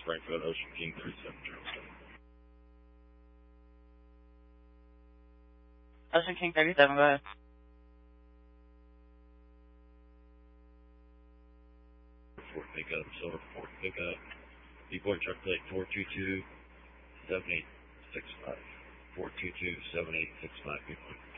Frankfurt, Ocean King 37 Charleston. Ocean King 37, go ahead. Fort pickup, Silver Fort pickup. Decoy truck plate 422-7865. 422-7865, Decoy.